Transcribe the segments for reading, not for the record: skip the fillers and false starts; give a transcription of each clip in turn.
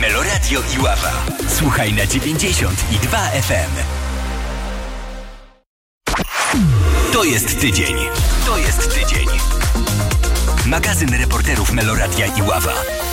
Meloradio Iława. Słuchaj na 92 FM. To jest tydzień. To jest tydzień. Magazyn reporterów Meloradia Iława.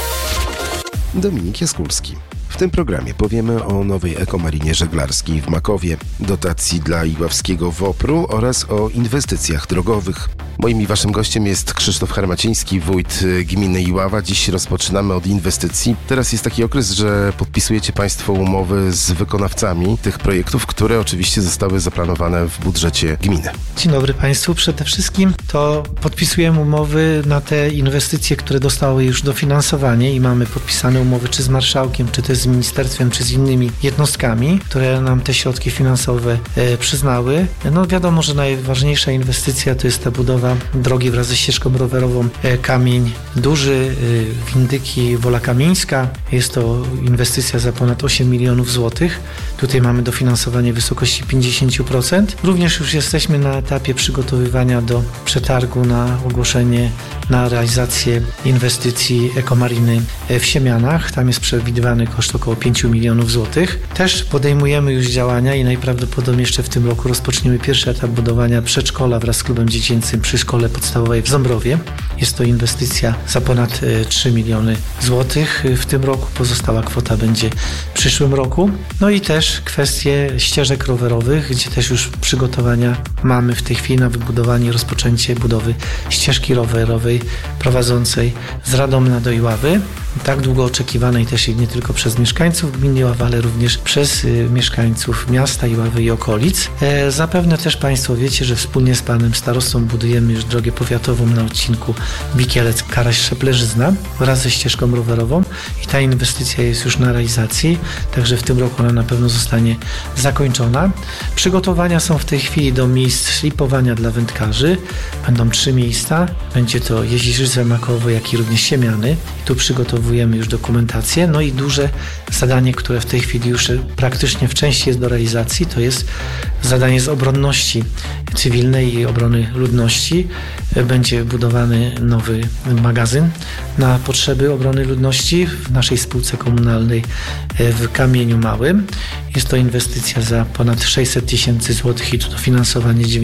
Dominik Jaskulski. W tym programie powiemy o nowej ekomarinie żeglarskiej w Makowie, dotacji dla iławskiego WOPR-u oraz o inwestycjach drogowych. Moim i waszym gościem jest Krzysztof Harmaciński, wójt gminy Iława. Dziś rozpoczynamy od inwestycji. Teraz jest taki okres, że podpisujecie państwo umowy z wykonawcami tych projektów, które oczywiście zostały zaplanowane w budżecie gminy. Dzień dobry Państwu. Przede wszystkim to podpisujemy umowy na te inwestycje, które dostały już dofinansowanie i mamy podpisane umowy czy z marszałkiem, czy też z ministerstwem, czy z innymi jednostkami, które nam te środki finansowe przyznały. No wiadomo, że najważniejsza inwestycja to jest ta budowa drogi wraz ze ścieżką rowerową Kamień Duży, Windyki, Wola Kamieńska. Jest to inwestycja za ponad 8 milionów złotych. Tutaj mamy dofinansowanie w wysokości 50%. Również już jesteśmy na etapie przygotowywania do przetargu na ogłoszenie na realizację inwestycji ekomariny w Siemianach. Tam jest przewidywany koszt około 5 milionów złotych. Też podejmujemy już działania i najprawdopodobniej jeszcze w tym roku rozpoczniemy pierwszy etap budowania przedszkola wraz z klubem dziecięcym przy szkole podstawowej w Ząbrowie. Jest to inwestycja za ponad 3 miliony złotych w tym roku. Pozostała kwota będzie w przyszłym roku. No i też kwestie ścieżek rowerowych, gdzie też już przygotowania mamy w tej chwili na wybudowanie, rozpoczęcie budowy ścieżki rowerowej prowadzącej z Radomna do Iławy. Tak długo oczekiwanej też nie tylko przez mieszkańców gminy Iława, ale również przez mieszkańców miasta Iławy i okolic. Zapewne też Państwo wiecie, że wspólnie z panem starostą budujemy już drogę powiatową na odcinku Bikielec-Karaś-Szeplerzyzna wraz ze ścieżką rowerową i ta inwestycja jest już na realizacji, także w tym roku ona na pewno zostanie zakończona. Przygotowania są w tej chwili do miejsc szlipowania dla wędkarzy. Będą 3 miejsca. Będzie to Jeziżyce, Makowo, jak i również Siemiany. Tu przygotowujemy już dokumentację. No i duże zadanie, które w tej chwili już praktycznie w części jest do realizacji, to jest zadanie z obronności cywilnej i obrony ludności. Będzie budowany nowy magazyn na potrzeby obrony ludności w naszej spółce komunalnej w Kamieniu Małym. Jest to inwestycja za ponad 600 tysięcy złotych i to dofinansowanie w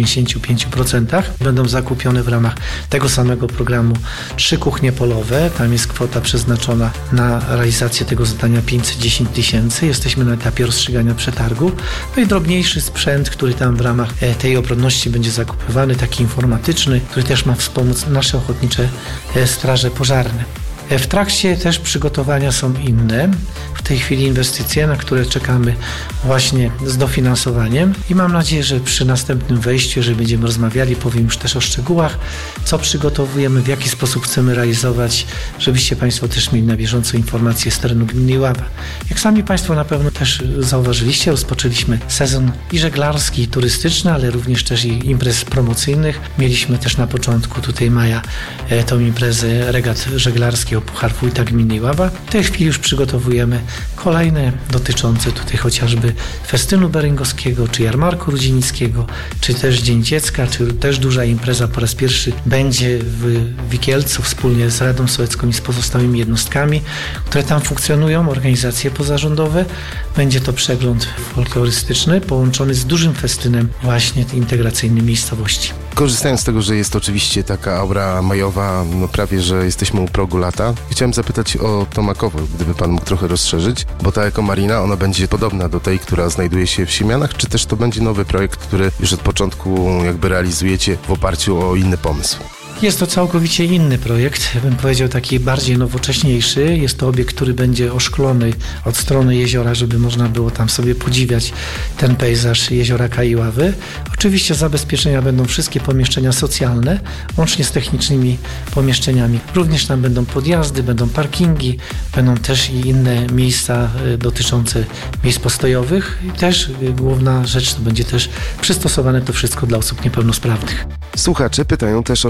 95%. Będą zakupione w ramach tego samego programu 3 kuchnie polowe. Tam jest kwota przeznaczona na realizację tego zadania 510 tysięcy. Jesteśmy na etapie rozstrzygania przetargu. No i drobniejszy sprzęt, który tam w ramach tej obronności będzie zakupywany, taki informatyczny, który też ma wspomóc nasze ochotnicze straże pożarne. W trakcie też przygotowania są inne. W tej chwili inwestycje, na które czekamy właśnie z dofinansowaniem i mam nadzieję, że przy następnym wejściu, jeżeli będziemy rozmawiali, powiem już też o szczegółach, co przygotowujemy, w jaki sposób chcemy realizować, żebyście Państwo też mieli na bieżąco informacje z terenu gminy Iława. Jak sami Państwo na pewno też zauważyliście, rozpoczęliśmy sezon i żeglarski, i turystyczny, ale również też i imprez promocyjnych. Mieliśmy też na początku tutaj maja tą imprezę regat żeglarski o Puchar Wójta gminy Iława. W tej chwili już przygotowujemy kolejne dotyczące tutaj chociażby festynu beryngowskiego, czy jarmarku rudzinickiego, czy też Dzień Dziecka, czy też duża impreza po raz pierwszy będzie w Wikielcu wspólnie z Radą Sołecką i z pozostałymi jednostkami, które tam funkcjonują, organizacje pozarządowe. Będzie to przegląd folklorystyczny połączony z dużym festynem właśnie integracyjnym miejscowości. Korzystając z tego, że jest oczywiście taka aura majowa, no prawie, że jesteśmy u progu lata, chciałem zapytać o to Makowo, gdyby pan mógł trochę rozszerzyć, bo ta ekomarina, ona będzie podobna do tej, która znajduje się w Siemianach, czy też to będzie nowy projekt, który już od początku jakby realizujecie w oparciu o inny pomysł? Jest to całkowicie inny projekt, bym powiedział taki bardziej nowocześniejszy. Jest to obiekt, który będzie oszklony od strony jeziora, żeby można było tam sobie podziwiać ten pejzaż jeziora Iławy. Oczywiście zabezpieczenia będą wszystkie pomieszczenia socjalne, łącznie z technicznymi pomieszczeniami. Również tam będą podjazdy, będą parkingi, będą też i inne miejsca dotyczące miejsc postojowych. I też główna rzecz to będzie też przystosowane to wszystko dla osób niepełnosprawnych. Słuchacze pytają też o szczegóły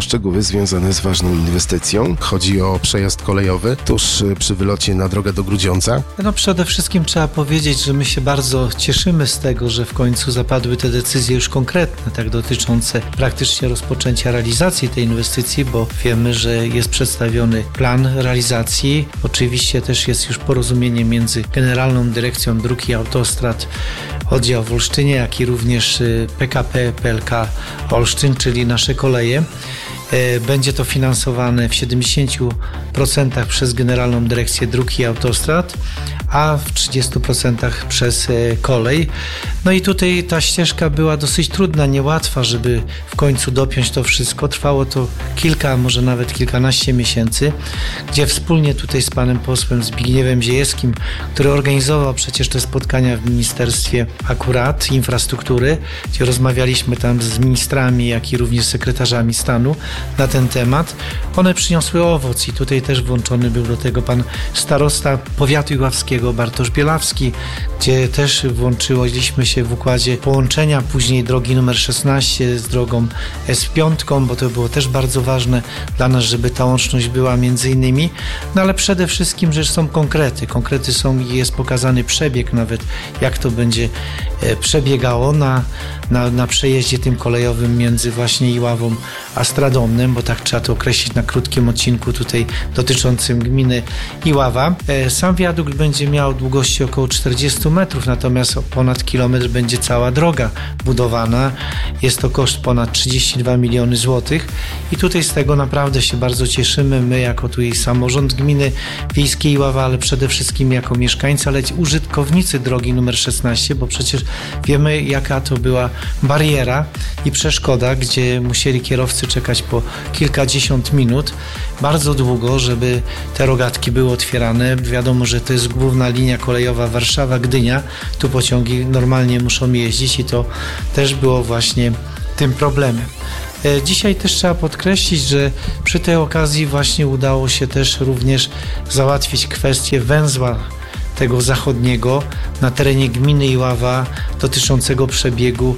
sprawy związane z ważną inwestycją. Chodzi o przejazd kolejowy tuż przy wylocie na drogę do Grudziądza. Przede wszystkim trzeba powiedzieć, że my się bardzo cieszymy z tego, że w końcu zapadły te decyzje już konkretne, tak dotyczące praktycznie rozpoczęcia realizacji tej inwestycji, bo wiemy, że jest przedstawiony plan realizacji. Oczywiście też jest już porozumienie między Generalną Dyrekcją Dróg i Autostrad Oddział w Olsztynie, jak i również PKP PLK Olsztyn, czyli nasze koleje. Będzie to finansowane w 70% przez Generalną Dyrekcję Dróg i Autostrad, a w 30% przez kolej. No i tutaj ta ścieżka była dosyć trudna, niełatwa, żeby w końcu dopiąć to wszystko. Trwało to kilka, może nawet kilkanaście miesięcy, gdzie wspólnie tutaj z panem posłem Zbigniewem Ziejewskim, który organizował przecież te spotkania w Ministerstwie akurat Infrastruktury, gdzie rozmawialiśmy tam z ministrami, jak i również sekretarzami stanu na ten temat. One przyniosły owoc i tutaj też włączony był do tego pan starosta powiatu iławskiego Bartosz Bielawski, gdzie też włączyliśmy się w układzie połączenia później drogi numer 16 z drogą S5, bo to było też bardzo ważne dla nas, żeby ta łączność była między innymi, no ale przede wszystkim, że są konkrety. Konkrety są i jest pokazany przebieg nawet, jak to będzie przebiegało na przejeździe tym kolejowym między właśnie Iławą a Stradomnem, bo tak trzeba to określić na krótkim odcinku tutaj dotyczącym gminy Iława. Sam wiadukt będzie miał długości około 40 metrów, natomiast ponad kilometr będzie cała droga budowana. Jest to koszt ponad 32 miliony złotych i tutaj z tego naprawdę się bardzo cieszymy. My jako tutaj samorząd gminy wiejskiej Iława, ale przede wszystkim jako mieszkańcy, ale użytkownicy drogi numer 16, bo przecież wiemy, jaka to była bariera i przeszkoda, gdzie musieli kierowcy czekać po kilkadziesiąt minut, bardzo długo, żeby te rogatki były otwierane. Wiadomo, że to jest główna linia kolejowa Warszawa-Gdynia, tu pociągi normalnie muszą jeździć i to też było właśnie tym problemem. Dzisiaj też trzeba podkreślić, że przy tej okazji właśnie udało się też również załatwić kwestię węzła tego zachodniego na terenie gminy Iława dotyczącego przebiegu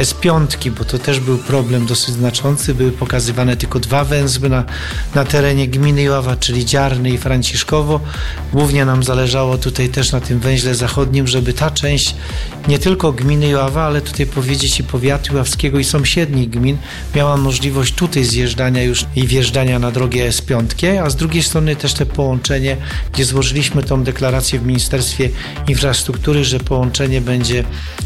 S5, bo to też był problem dosyć znaczący. Były pokazywane tylko dwa węzły na terenie gminy Iława, czyli Dziarny i Franciszkowo. Głównie nam zależało tutaj też na tym węźle zachodnim, żeby ta część nie tylko gminy Iława, ale tutaj powiedzieć i powiatu iławskiego i sąsiednich gmin miała możliwość tutaj zjeżdżania już i wjeżdżania na drogę S5, a z drugiej strony też te połączenie, gdzie złożyliśmy tą deklarację w Ministerstwie Infrastruktury, że połączenie będzie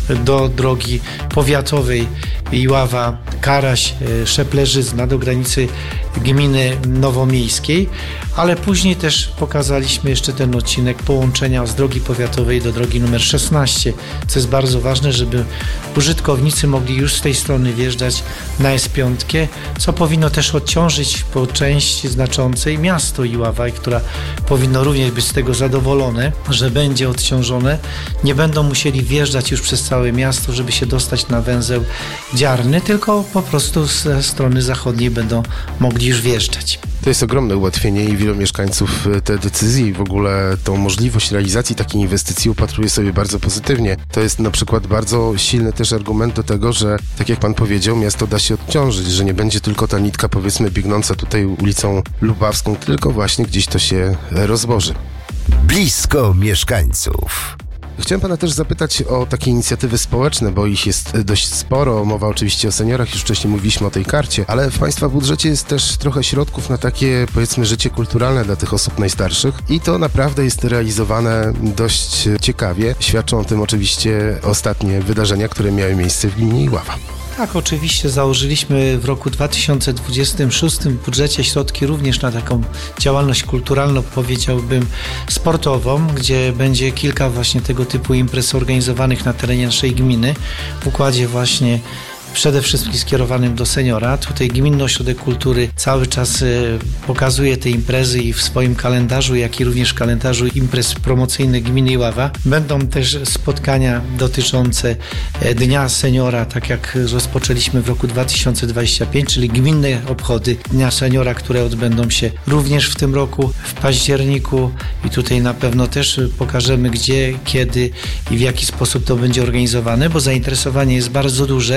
do drogi powiatowej Iława, Karaś, Szeplerzyzna do granicy gminy nowomiejskiej, ale później też pokazaliśmy jeszcze ten odcinek połączenia z drogi powiatowej do drogi numer 16, co jest bardzo ważne, żeby użytkownicy mogli już z tej strony wjeżdżać na S5, co powinno też odciążyć po części znaczącej miasto Iława, która powinno również być z tego zadowolone, że będzie odciążone. Nie będą musieli wjeżdżać już przez całe miasto, żeby się dostać na węzeł Dziarny, tylko po prostu ze strony zachodniej będą mogli już wjeżdżać. To jest ogromne ułatwienie i wielu mieszkańców te decyzje i w ogóle tą możliwość realizacji takiej inwestycji upatruje sobie bardzo pozytywnie. To jest na przykład bardzo silny też argument do tego, że tak jak pan powiedział, miasto da się odciążyć, że nie będzie tylko ta nitka powiedzmy biegnąca tutaj ulicą Lubawską, tylko właśnie gdzieś to się rozłoży. Blisko mieszkańców. Chciałem pana też zapytać o takie inicjatywy społeczne, bo ich jest dość sporo. Mowa oczywiście o seniorach, już wcześniej mówiliśmy o tej karcie, ale w państwa budżecie jest też trochę środków na takie, powiedzmy, życie kulturalne dla tych osób najstarszych i to naprawdę jest realizowane dość ciekawie. Świadczą o tym oczywiście ostatnie wydarzenia, które miały miejsce w gminie Iława. Tak, oczywiście założyliśmy w roku 2026 w budżecie środki również na taką działalność kulturalną, powiedziałbym sportową, gdzie będzie kilka właśnie tego typu imprez organizowanych na terenie naszej gminy w układzie właśnie przede wszystkim skierowanym do seniora. Tutaj Gminny Ośrodek Kultury cały czas pokazuje te imprezy i w swoim kalendarzu, jak i również w kalendarzu imprez promocyjnych gminy Iława. Będą też spotkania dotyczące Dnia Seniora, tak jak rozpoczęliśmy w roku 2025, czyli gminne obchody Dnia Seniora, które odbędą się również w tym roku w październiku i tutaj na pewno też pokażemy gdzie, kiedy i w jaki sposób to będzie organizowane, bo zainteresowanie jest bardzo duże. Na przykład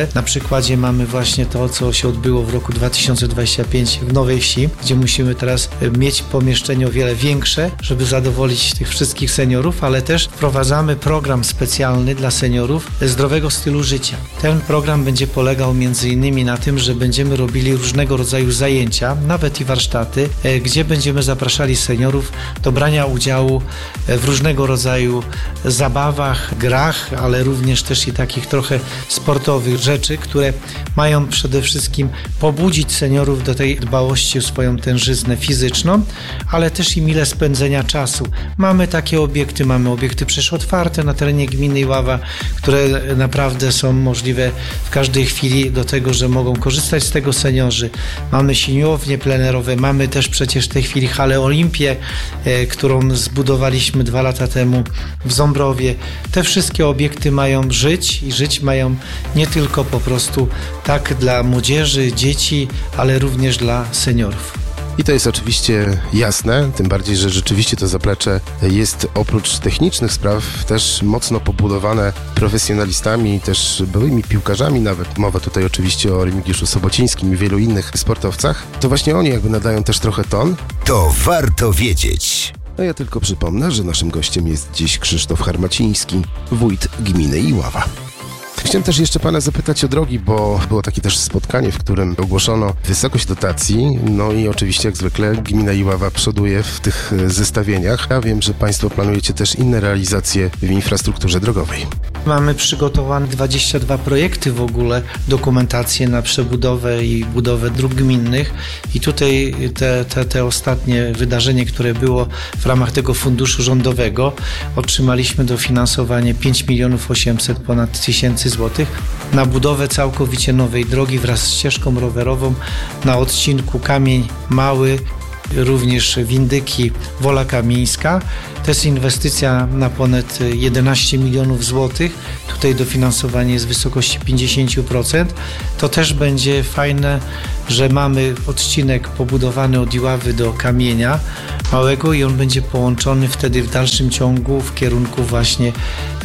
przykładzie mamy właśnie to, co się odbyło w roku 2025 w Nowej Wsi, gdzie musimy teraz mieć pomieszczenie o wiele większe, żeby zadowolić tych wszystkich seniorów, ale też wprowadzamy program specjalny dla seniorów zdrowego stylu życia. Ten program będzie polegał m.in. na tym, że będziemy robili różnego rodzaju zajęcia, nawet i warsztaty, gdzie będziemy zapraszali seniorów do brania udziału w różnego rodzaju zabawach, grach, ale również też i takich trochę sportowych rzeczy, które mają przede wszystkim pobudzić seniorów do tej dbałości o swoją tężyznę fizyczną, ale też i mile spędzenia czasu. Mamy takie obiekty, mamy obiekty przecież otwarte na terenie gminy Iława, które naprawdę są możliwe w każdej chwili do tego, że mogą korzystać z tego seniorzy. Mamy siłownie plenerowe, mamy też przecież w tej chwili halę Olimpię, którą zbudowaliśmy 2 lata temu w Ząbrowie. Te wszystkie obiekty mają żyć i żyć mają nie tylko po prostu tak dla młodzieży, dzieci, ale również dla seniorów. I to jest oczywiście jasne, tym bardziej, że rzeczywiście to zaplecze jest oprócz technicznych spraw też mocno pobudowane profesjonalistami, też byłymi piłkarzami nawet. Mowa tutaj oczywiście o Remigiuszu Sobocińskim i wielu innych sportowcach. To właśnie oni jakby nadają też trochę ton. To warto wiedzieć. No ja tylko przypomnę, że naszym gościem jest dziś Krzysztof Harmaciński, wójt gminy Iława. Chciałem też jeszcze pana zapytać o drogi, bo było takie też spotkanie, w którym ogłoszono wysokość dotacji, no i oczywiście jak zwykle gmina Iława przoduje w tych zestawieniach. Ja wiem, że państwo planujecie też inne realizacje w infrastrukturze drogowej. Mamy przygotowane 22 projekty w ogóle, dokumentacje na przebudowę i budowę dróg gminnych i tutaj te ostatnie wydarzenie, które było w ramach tego funduszu rządowego, otrzymaliśmy dofinansowanie 5 800 ponad tysięcy złotych na budowę całkowicie nowej drogi wraz z ścieżką rowerową na odcinku Kamień Mały, również Windyki, Wola Kamieńska. To jest inwestycja na ponad 11 milionów złotych. Tutaj dofinansowanie jest w wysokości 50%. To też będzie fajne, że mamy odcinek pobudowany od Iławy do Kamienia Małego i on będzie połączony wtedy w dalszym ciągu w kierunku właśnie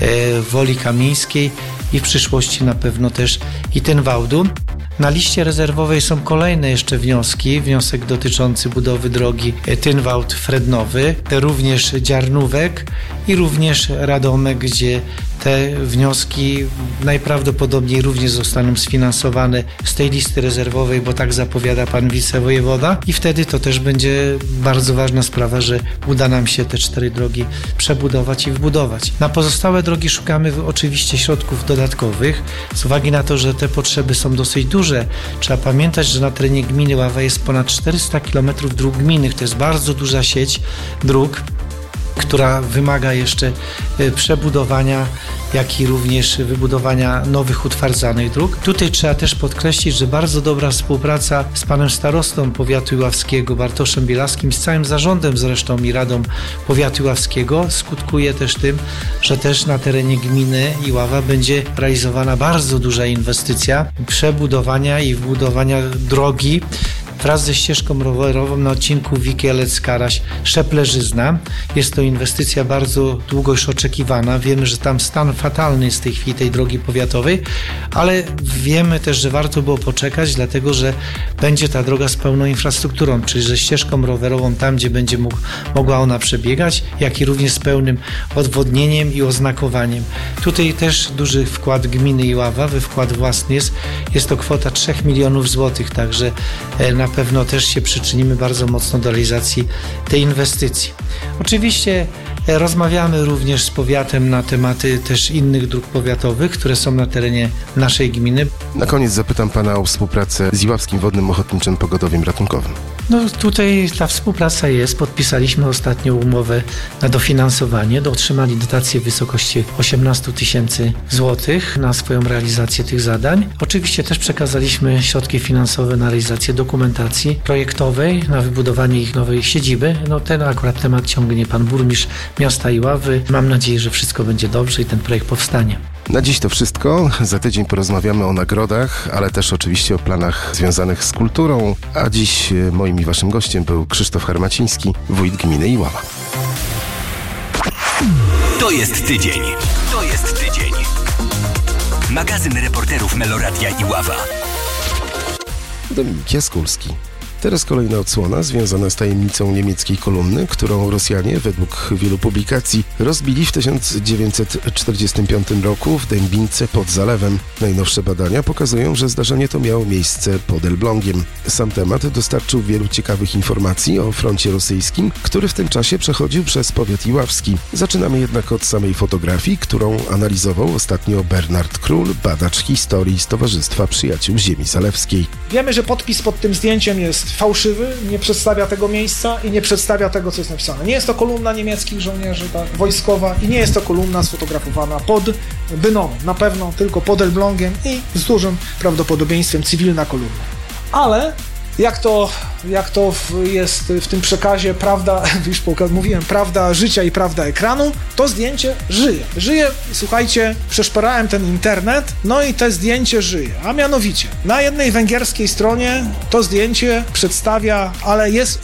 Woli Kamieńskiej i w przyszłości na pewno też i Tynwałdu. Na liście rezerwowej są kolejne jeszcze wnioski. Wniosek dotyczący budowy drogi Tynwałd-Frednowy, również Dziarnówek i również Radomek, gdzie te wnioski najprawdopodobniej również zostaną sfinansowane z tej listy rezerwowej, bo tak zapowiada pan wicewojewoda i wtedy to też będzie bardzo ważna sprawa, że uda nam się te 4 drogi przebudować i wbudować. Na pozostałe drogi szukamy oczywiście środków dodatkowych. Z uwagi na to, że te potrzeby są dosyć duże, trzeba pamiętać, że na terenie gminy Ława jest ponad 400 km dróg gminnych. To jest bardzo duża sieć dróg, która wymaga jeszcze przebudowania, jak i również wybudowania nowych utwardzanych dróg. Tutaj trzeba też podkreślić, że bardzo dobra współpraca z panem starostą powiatu iławskiego, Bartoszem Bielaskim, z całym zarządem zresztą i radą powiatu iławskiego skutkuje też tym, że też na terenie gminy Iława będzie realizowana bardzo duża inwestycja przebudowania i wbudowania drogi wraz ze ścieżką rowerową na odcinku Wikielec-Karaś-Szeplerzyzna. Jest to inwestycja bardzo długo już oczekiwana. Wiemy, że tam stan fatalny jest w tej chwili tej drogi powiatowej, ale wiemy też, że warto było poczekać, dlatego że będzie ta droga z pełną infrastrukturą, czyli ze ścieżką rowerową tam, gdzie będzie mogła ona przebiegać, jak i również z pełnym odwodnieniem i oznakowaniem. Tutaj też duży wkład gminy Iława, we wkład własny jest to kwota 3 milionów złotych, także na pewno też się przyczynimy bardzo mocno do realizacji tej inwestycji. Oczywiście rozmawiamy również z powiatem na tematy też innych dróg powiatowych, które są na terenie naszej gminy. Na koniec zapytam pana o współpracę z Iławskim Wodnym Ochotniczym Pogotowiem Ratunkowym. No tutaj ta współpraca jest. Podpisaliśmy ostatnio umowę na dofinansowanie. Otrzymali dotację w wysokości 18 tysięcy złotych na swoją realizację tych zadań. Oczywiście też przekazaliśmy środki finansowe na realizację dokumentacji projektowej, na wybudowanie ich nowej siedziby. No ten akurat temat ciągnie pan burmistrz miasta Iławy. Mam nadzieję, że wszystko będzie dobrze i ten projekt powstanie. Na dziś to wszystko. Za tydzień porozmawiamy o nagrodach, ale też oczywiście o planach związanych z kulturą. A dziś moim i waszym gościem był Krzysztof Harmaciński, wójt gminy Iława. To jest tydzień. Magazyn reporterów Meloradia Iława. Dominik Jaskulski. Teraz kolejna odsłona związana z tajemnicą niemieckiej kolumny, którą Rosjanie, według wielu publikacji, rozbili w 1945 roku w Dębince pod Zalewem. Najnowsze badania pokazują, że zdarzenie to miało miejsce pod Elblągiem. Sam temat dostarczył wielu ciekawych informacji o froncie rosyjskim, który w tym czasie przechodził przez powiat iławski. Zaczynamy jednak od samej fotografii, którą analizował ostatnio Bernard Król, badacz historii z Towarzystwa Przyjaciół Ziemi Zalewskiej. Wiemy, że podpis pod tym zdjęciem jest fałszywy, nie przedstawia tego miejsca i nie przedstawia tego, co jest napisane. Nie jest to kolumna niemieckich żołnierzy, tak, wojskowa i nie jest to kolumna sfotografowana pod Bynomem. Na pewno tylko pod Elblągiem i z dużym prawdopodobieństwem cywilna kolumna. Ale jak to jest w tym przekazie prawda, już mówiłem, prawda życia i prawda ekranu, to zdjęcie żyje. Żyje, słuchajcie, przeszperałem ten internet, no i to zdjęcie żyje. A mianowicie, na jednej węgierskiej stronie to zdjęcie przedstawia, ale jest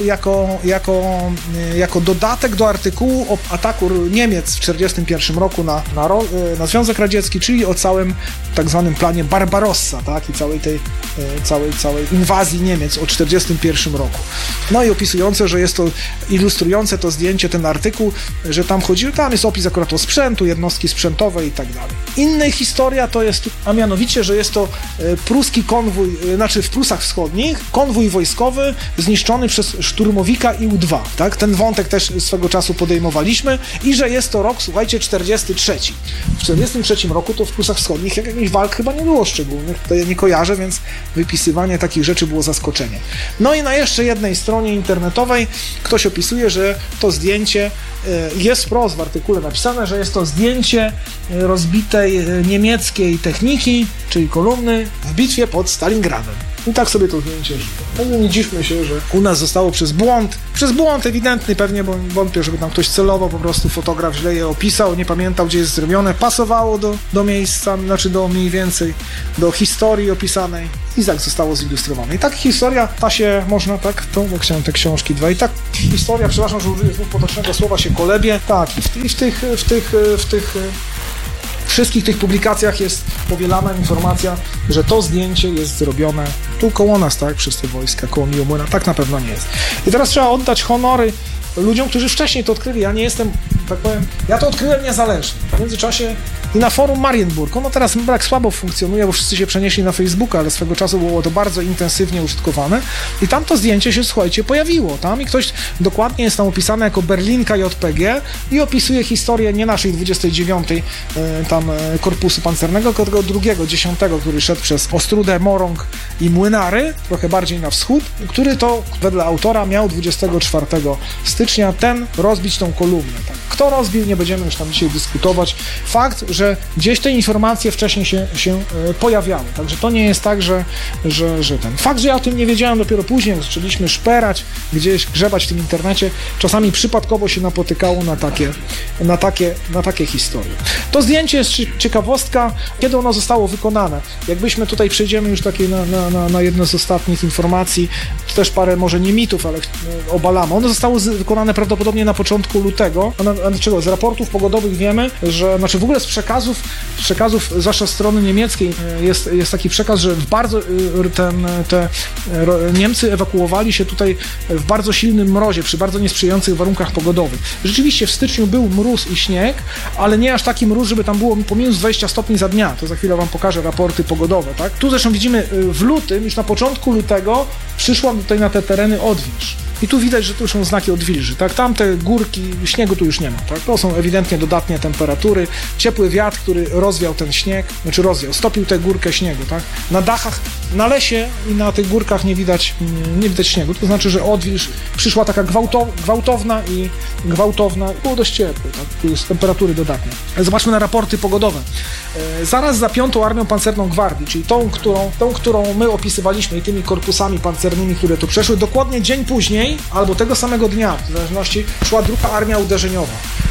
jako dodatek do artykułu o ataku Niemiec w 1941 roku na Związek Radziecki, czyli o całym tak zwanym planie Barbarossa, tak, i całej inwazji Niemiec o 1941 roku. No i opisujące, że jest to, ilustrujące to zdjęcie, ten artykuł, że tam jest opis akurat o sprzętu, jednostki sprzętowe i tak dalej. Inna historia to jest, a mianowicie, że jest to pruski konwój, w Prusach Wschodnich, konwój wojskowy zniszczony przez szturmowika IU-2, tak? Ten wątek też swego czasu podejmowaliśmy i że jest to rok, słuchajcie, 43. W 43 roku to w Prusach Wschodnich jakichś walk chyba nie było szczególnych, to ja nie kojarzę, więc wypisywanie takich rzeczy było zaskoczenie. No i na jeszcze jednej stronie internetowej ktoś opisuje, że to zdjęcie jest wprost w artykule napisane, że jest to zdjęcie rozbitej niemieckiej techniki, czyli kolumny w bitwie pod Stalingradem. I tak sobie to zdjęcie żyje. Także nie dziwmy się, że u nas zostało przez błąd ewidentny pewnie, bo wątpię, żeby tam ktoś celowo po prostu fotograf źle je opisał, nie pamiętał, gdzie jest zrobione, pasowało do miejsca, do mniej więcej, do historii opisanej i tak zostało zilustrowane. I tak historia, ta się można tak, bo chciałem te książki dwa, i tak historia, przepraszam, że użyję znów potocznego słowa, się kolebie, tak, i w tych wszystkich tych publikacjach jest powielana informacja, że to zdjęcie jest zrobione tu koło nas, tak, przez te wojska, koło Miłomłyna. Tak na pewno nie jest. I teraz trzeba oddać honory ludziom, którzy wcześniej to odkryli. Ja nie jestem, tak powiem, ja to odkryłem niezależnie. W międzyczasie i na forum Marienburg. Ono teraz tak słabo funkcjonuje, bo wszyscy się przenieśli na Facebooka, ale swego czasu było to bardzo intensywnie użytkowane. I tam to zdjęcie się, słuchajcie, pojawiło. Tam i ktoś dokładnie jest tam opisane jako Berlinka JPG i opisuje historię nie naszej 29. tam korpusu pancernego, tylko drugiego, 10., który szedł przez Ostrudę, Morąg i Młynary, trochę bardziej na wschód, który to wedle autora miał 24 stycznia rozbić tą kolumnę. Tak. Kto rozbił, nie będziemy już tam dzisiaj dyskutować. Fakt, że gdzieś te informacje wcześniej się pojawiały. Także to nie jest tak, że ten. Fakt, że ja o tym nie wiedziałem dopiero później, zaczęliśmy szperać, gdzieś grzebać w tym internecie, czasami przypadkowo się napotykało na takie historie. To zdjęcie jest ciekawostka, kiedy ono zostało wykonane. Jakbyśmy tutaj przejdziemy już takiej na jedno z ostatnich informacji, to też parę może nie mitów, ale obalamy. Ono zostało wykonane prawdopodobnie na początku lutego. Dlaczego? Z raportów pogodowych wiemy, że, w ogóle z przekazów zwłaszcza strony niemieckiej jest taki przekaz, że Niemcy ewakuowali się tutaj w bardzo silnym mrozie, przy bardzo niesprzyjających warunkach pogodowych. Rzeczywiście w styczniu był mróz i śnieg, ale nie aż taki mróz, żeby tam było po minus 20 stopni za dnia. To za chwilę wam pokażę raporty pogodowe, tak? Tu zresztą widzimy w lutym, już na początku lutego przyszła tutaj na te tereny odwilż. I tu widać, że tu są znaki odwilży, tak? Tam te górki, śniegu tu już nie ma, tak? To są ewidentnie dodatnie temperatury, ciepły wiatr, który rozwiał ten śnieg, stopił tę górkę śniegu, tak? Na dachach, na lesie i na tych górkach nie widać śniegu, to znaczy, że odwilż przyszła taka gwałtowna, było dość ciepło, tak? Tu jest temperatury dodatnie. Zobaczmy na raporty pogodowe. Zaraz za 5. Armią Pancerną Gwardii, czyli tą, którą my opisywaliśmy i tymi korpusami pancernymi, które tu przeszły, dokładnie dzień później albo tego samego dnia, w zależności, szła 2. Armia Uderzeniowa.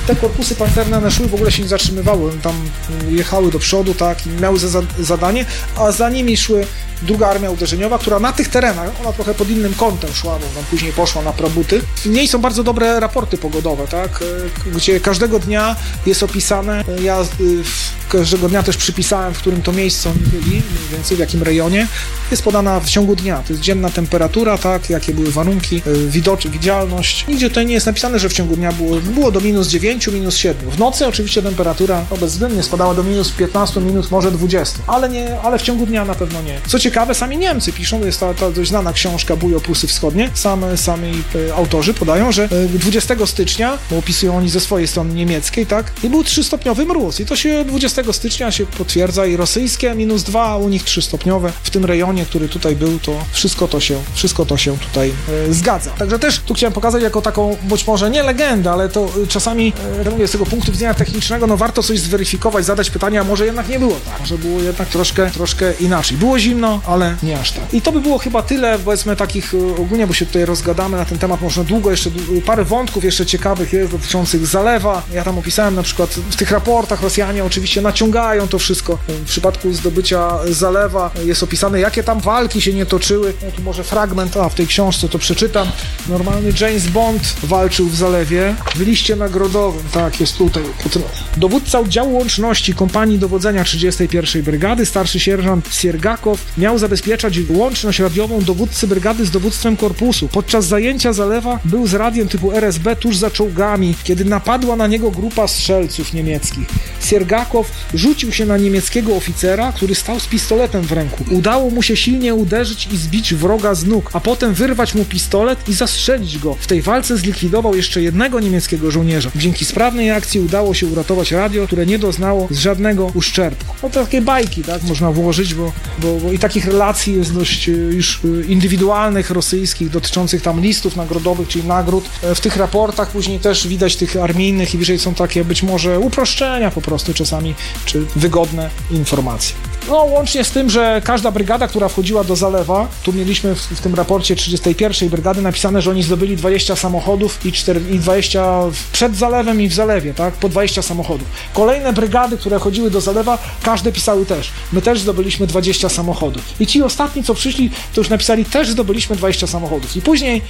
te korpusy pancerne, one szły, w ogóle się nie zatrzymywały, tam jechały do przodu, tak, i miały za zadanie, a za nimi szły druga armia uderzeniowa, która na tych terenach, ona trochę pod innym kątem szła, bo tam później poszła na Prabuty. W niej są bardzo dobre raporty pogodowe, tak, gdzie każdego dnia jest opisane, ja każdego dnia też przypisałem, w którym to miejscu oni byli, mniej więcej w jakim rejonie, jest podana w ciągu dnia, to jest dzienna temperatura, tak, jakie były warunki, widzialność. Nigdzie tutaj nie jest napisane, że w ciągu dnia było do -9, -7. W nocy oczywiście temperatura bezwzględnie spadała do -15, może 20, ale w ciągu dnia na pewno nie. Co ciekawe, sami Niemcy piszą, jest ta dość znana książka Bój o Prusy Wschodnie, sami autorzy podają, że 20 stycznia, bo opisują oni ze swojej strony niemieckiej, tak, i był 3-stopniowy mróz i to się 20 stycznia się potwierdza i rosyjskie -2, a u nich 3-stopniowe. W tym rejonie, który tutaj był, to wszystko to się tutaj zgadza. Także też tu chciałem pokazać jako taką, być może nie legendę, ale to czasami z tego punktu widzenia technicznego, no warto coś zweryfikować, zadać pytanie, a może jednak nie było tak, może było jednak troszkę inaczej. Było zimno, ale nie aż tak. I to by było chyba tyle, powiedzmy, takich ogólnie, bo się tutaj rozgadamy na ten temat, można długo, jeszcze parę wątków jeszcze ciekawych jest dotyczących zalewa. Ja tam opisałem na przykład w tych raportach Rosjanie oczywiście naciągają to wszystko. W przypadku zdobycia zalewa jest opisane, jakie tam walki się nie toczyły. No tu może fragment, w tej książce to przeczytam. Normalny James Bond walczył w zalewie w liście nagrodowym, tak, jest tutaj. Dowódca oddziału łączności kompanii dowodzenia 31. Brygady, starszy sierżant Siergakow, miał zabezpieczać łączność radiową dowódcy brygady z dowództwem korpusu. Podczas zajęcia zalewa był z radiem typu RSB tuż za czołgami, kiedy napadła na niego grupa strzelców niemieckich. Siergakow rzucił się na niemieckiego oficera, który stał z pistoletem w ręku. Udało mu się silnie uderzyć i zbić wroga z nóg, a potem wyrwać mu pistolet i zastrzelić go. W tej walce zlikwidował jeszcze jednego niemieckiego żołnierza. Dzięki sprawnej akcji udało się uratować radio, które nie doznało żadnego uszczerbku. No to takie bajki, tak, można włożyć, bo i takich relacji jest dość już indywidualnych, rosyjskich, dotyczących tam listów nagrodowych, czyli nagród. W tych raportach później też widać tych armijnych i wyżej są takie być może uproszczenia po prostu czasami, czy wygodne informacje. No, łącznie z tym, że każda brygada, która wchodziła do zalewa, tu mieliśmy w tym raporcie 31. brygady napisane, że oni zdobyli 20 samochodów i 20 przed zalewem i w zalewie, tak, po 20 samochodów. Kolejne brygady, które chodziły do zalewa, każde pisały też. My też zdobyliśmy 20 samochodów. I ci ostatni, co przyszli, to już napisali, też zdobyliśmy 20 samochodów. I później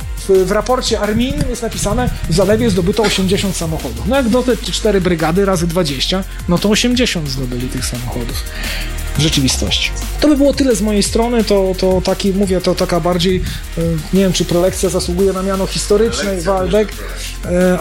w raporcie armijnym jest napisane, w zalewie zdobyto 80 samochodów. No jak do te 4 brygady razy 20, no to 80 zdobyli tych samochodów w rzeczywistości. To by było tyle z mojej strony, to taki, mówię, to taka bardziej, nie wiem, czy prelekcja zasługuje na miano historycznej, Waldek,